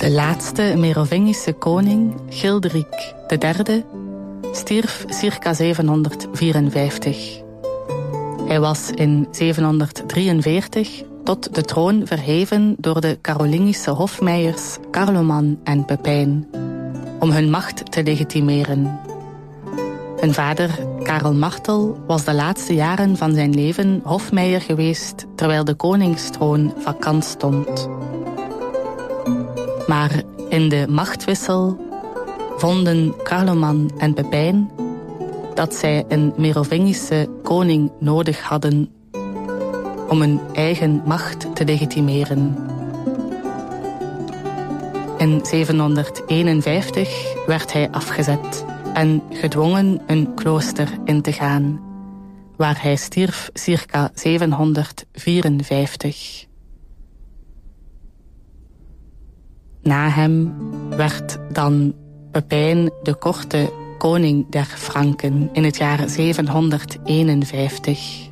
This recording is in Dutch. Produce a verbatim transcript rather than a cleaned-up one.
De laatste Merovingische koning, Childeric de derde, stierf circa zevenhonderdvierenvijftig. Hij was in zevenhonderddrieënveertig tot de troon verheven door de Carolingische hofmeijers Carloman en Pepijn, om hun macht te legitimeren. Hun vader, Karel Martel, was de laatste jaren van zijn leven hofmeijer geweest, terwijl de koningstroon vakant stond. Maar in de machtwissel vonden Carloman en Pepijn dat zij een Merovingische koning nodig hadden om hun eigen macht te legitimeren. In zevenhonderdeenenvijftig werd hij afgezet en gedwongen een klooster in te gaan, waar hij stierf circa zevenhonderdvierenvijftig. Na hem werd dan Pepijn de Korte koning der Franken in het jaar zevenhonderdeenenvijftig.